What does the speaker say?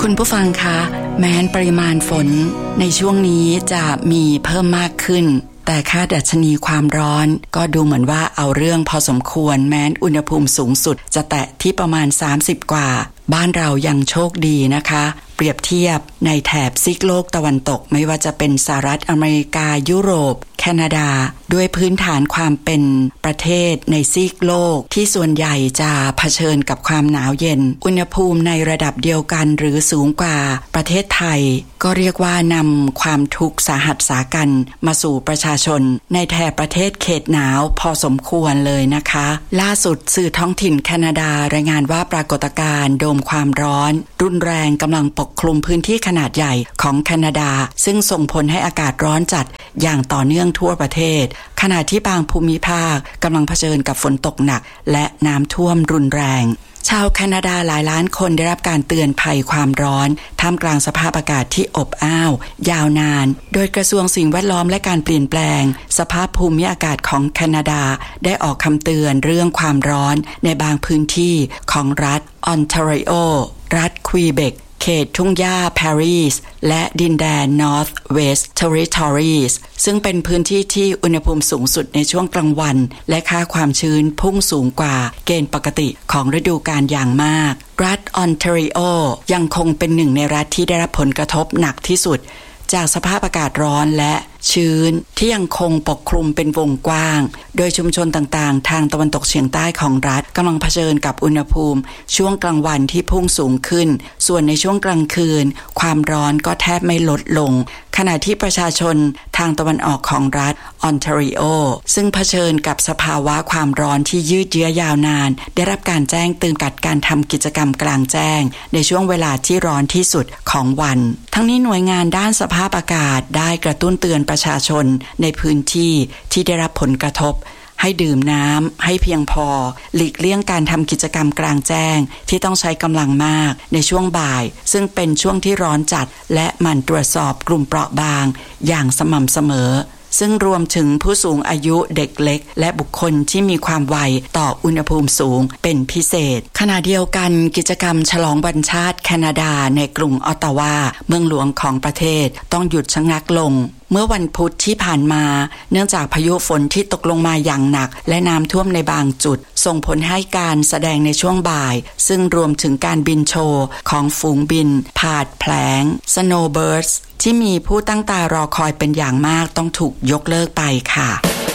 คุณผู้ฟังคะแม้นปริมาณฝนในช่วงนี้จะมีเพิ่มมากขึ้นแต่ค่าดัชนีความร้อนก็ดูเหมือนว่าเอาเรื่องพอสมควรแม้นอุณหภูมิสูงสุดจะแตะที่ประมาณ30กว่าบ้านเรายังโชคดีนะคะเปรียบเทียบในแถบซีกโลกตะวันตกไม่ว่าจะเป็นสหรัฐอเมริกายุโรปแคนาดาด้วยพื้นฐานความเป็นประเทศในซีกโลกที่ส่วนใหญ่จะเผชิญกับความหนาวเย็นอุณหภูมิในระดับเดียวกันหรือสูงกว่าประเทศไทยก็เรียกว่านำความทุกข์สาหัสสากันมาสู่ประชาชนในแถบประเทศเขตหนาวพอสมควรเลยนะคะล่าสุดสื่อท้องถิ่นแคนาดารายงานว่าปรากฏการณ์โดมความร้อนรุนแรงกำลังปกคลุมพื้นที่ขนาดใหญ่ของแคนาดาซึ่งส่งผลให้อากาศร้อนจัดอย่างต่อเนื่องทั่วประเทศขณะที่บางภูมิภาคกำลังเผชิญกับฝนตกหนักและน้ำท่วมรุนแรงชาวแคนาดาหลายล้านคนได้รับการเตือนภัยความร้อนท่ามกลางสภาพอากาศที่อบอ้าวยาวนานโดยกระทรวงสิ่งแวดล้อมและการเปลี่ยนแปลงสภาพภูมิอากาศของแคนาดาได้ออกคำเตือนเรื่องความร้อนในบางพื้นที่ของรัฐออนแทรีโอรัฐควีเบกเขตทุ่งหญ้าปารีสและดินแดน North West Territories ซึ่งเป็นพื้นที่ที่อุณหภูมิสูงสุดในช่วงกลางวันและค่าความชื้นพุ่งสูงกว่าเกณฑ์ปกติของฤดูกาลอย่างมากรัฐออนแทรีโอยังคงเป็นหนึ่งในรัฐที่ได้รับผลกระทบหนักที่สุดจากสภาพอากาศร้อนและชื้นที่ยังคงปกคลุมเป็นวงกว้างโดยชุมชนต่างๆทางตะวันตกเฉียงใต้ของรัฐกำลังเผชิญกับอุณหภูมิช่วงกลางวันที่พุ่งสูงขึ้นส่วนในช่วงกลางคืนความร้อนก็แทบไม่ลดลงขณะที่ประชาชนทางตะวันออกของรัฐออนแทรีโอซึ่งเผชิญกับสภาวะความร้อนที่ยืดเยื้อยาวนานได้รับการแจ้งเตือนกัดการทำกิจกรรมกลางแจ้งในช่วงเวลาที่ร้อนที่สุดของวันทั้งนี้หน่วยงานด้านสภาพอากาศได้กระตุ้นเตือนประชาชนในพื้นที่ที่ได้รับผลกระทบให้ดื่มน้ำให้เพียงพอหลีกเลี่ยงการทำกิจกรรมกลางแจ้งที่ต้องใช้กำลังมากในช่วงบ่ายซึ่งเป็นช่วงที่ร้อนจัดและหมั่นตรวจสอบกลุ่มเปราะบางอย่างสม่ำเสมอซึ่งรวมถึงผู้สูงอายุเด็กเล็กและบุคคลที่มีความไวต่ออุณหภูมิสูงเป็นพิเศษขณะเดียวกันกิจกรรมฉลองวันชาติแคนาดาในกรุงออตตาวาเมืองหลวงของประเทศต้องหยุดชะงักลงเมื่อวันพุธที่ผ่านมาเนื่องจากพายุฝนที่ตกลงมาอย่างหนักและน้ำท่วมในบางจุดส่งผลให้การแสดงในช่วงบ่ายซึ่งรวมถึงการบินโชว์ของฝูงบินผาดแผลง Snowbirds ที่มีผู้ตั้งตารอคอยเป็นอย่างมากต้องถูกยกเลิกไปค่ะ